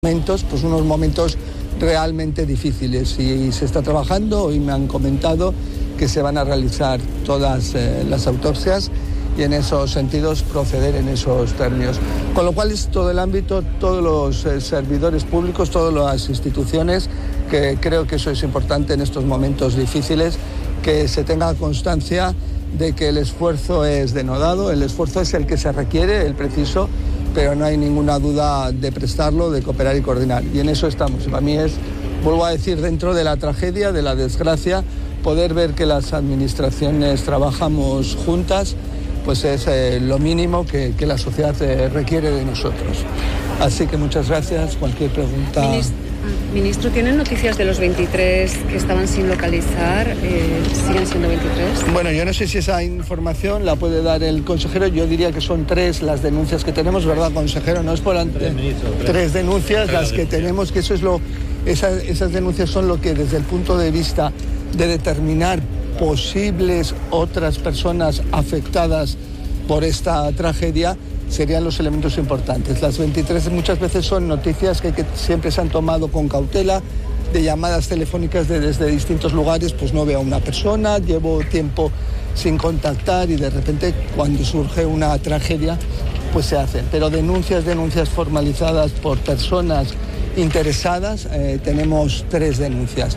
Pues unos momentos realmente difíciles, y se está trabajando. Hoy me han comentado que se van a realizar todas las autopsias y en esos sentidos proceder en esos términos. Con lo cual es todo el ámbito, todos los servidores públicos, todas las instituciones, que creo que eso es importante en estos momentos difíciles, que se tenga constancia de que el esfuerzo es denodado, el esfuerzo es el que se requiere, el preciso, pero no hay ninguna duda de prestarlo, de cooperar y coordinar. Y en eso estamos. Para mí es, vuelvo a decir, dentro de la tragedia, de la desgracia, poder ver que las administraciones trabajamos juntas, pues es lo mínimo que la sociedad requiere de nosotros. Así que muchas gracias. Cualquier pregunta... Ministro, ¿tienen noticias de los 23 que estaban sin localizar? ¿Siguen siendo 23? Bueno, yo no sé si esa información la puede dar el consejero. Yo diría que son 3 las denuncias que tenemos, ¿verdad, consejero? No es por antes. 3 denuncias las que tenemos, que eso es esas denuncias son lo que, desde el punto de vista de determinar posibles otras personas afectadas por esta tragedia, serían los elementos importantes. Las 23 muchas veces son noticias que siempre se han tomado con cautela, de llamadas telefónicas desde distintos lugares. Pues no veo a una persona, llevo tiempo sin contactar y de repente cuando surge una tragedia pues se hacen. Pero denuncias formalizadas por personas interesadas, tenemos 3 denuncias.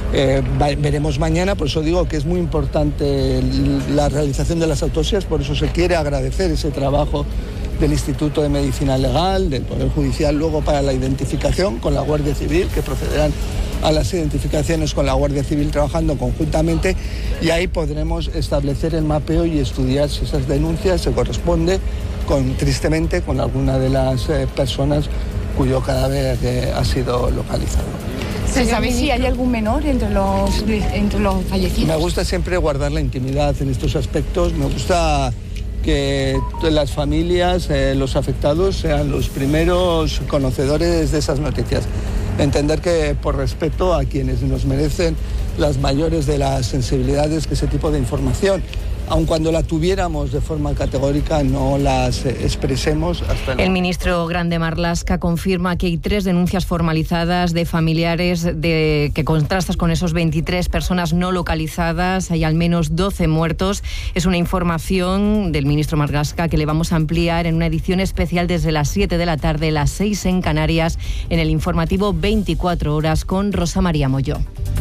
Veremos mañana, por eso digo que es muy importante la realización de las autopsias, por eso se quiere agradecer ese trabajo del Instituto de Medicina Legal, del Poder Judicial, luego para la identificación con la Guardia Civil, que procederán a las identificaciones con la Guardia Civil trabajando conjuntamente, y ahí podremos establecer el mapeo y estudiar si esas denuncias se corresponden tristemente con alguna de las personas cuyo cadáver ha sido localizado. ¿Se sabe si hay algún menor entre los fallecidos? Me gusta siempre guardar la intimidad en estos aspectos. Me gusta que las familias, los afectados, sean los primeros conocedores de esas noticias. Entender que, por respeto a quienes nos merecen las mayores de las sensibilidades, que ese tipo de información, aun cuando la tuviéramos de forma categórica, no las expresemos hasta el... El ministro Grande Marlaska confirma que hay 3 denuncias formalizadas de familiares que contrastas con esos 23 personas no localizadas. Hay al menos 12 muertos. Es una información del ministro Marlaska que le vamos a ampliar en una edición especial desde las 7 de la tarde, las 6 en Canarias, en el informativo 24 horas con Rosa María Molló.